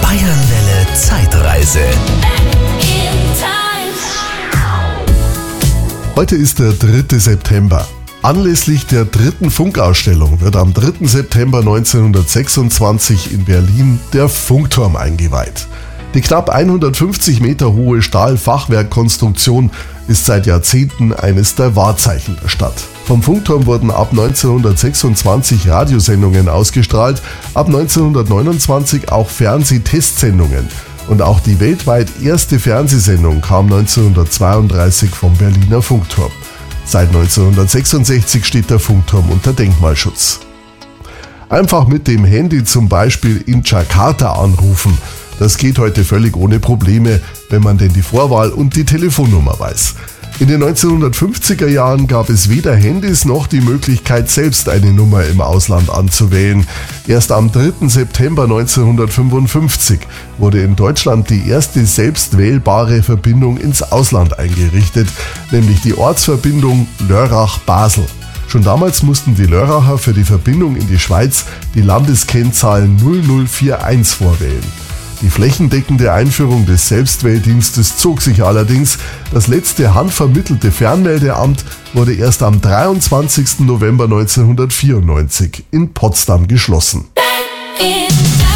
Bayernwelle Zeitreise. Heute ist der 3. September. Anlässlich der 3. Funkausstellung wird am 3. September 1926 in Berlin der Funkturm eingeweiht. Die knapp 150 Meter hohe Stahlfachwerkkonstruktion ist seit Jahrzehnten eines der Wahrzeichen der Stadt. Vom Funkturm wurden ab 1926 Radiosendungen ausgestrahlt, ab 1929 auch Fernsehtestsendungen. Und auch die weltweit erste Fernsehsendung kam 1932 vom Berliner Funkturm. Seit 1966 steht der Funkturm unter Denkmalschutz. Einfach mit dem Handy zum Beispiel in Jakarta anrufen. Das geht heute völlig ohne Probleme, wenn man denn die Vorwahl und die Telefonnummer weiß. In den 1950er Jahren gab es weder Handys noch die Möglichkeit, selbst eine Nummer im Ausland anzuwählen. Erst am 3. September 1955 wurde in Deutschland die erste selbstwählbare Verbindung ins Ausland eingerichtet, nämlich die Ortsverbindung Lörrach-Basel. Schon damals mussten die Lörracher für die Verbindung in die Schweiz die Landeskennzahl 0041 vorwählen. Die flächendeckende Einführung des Selbstwähldienstes zog sich allerdings. Das letzte handvermittelte Fernmeldeamt wurde erst am 23. November 1994 in Potsdam geschlossen.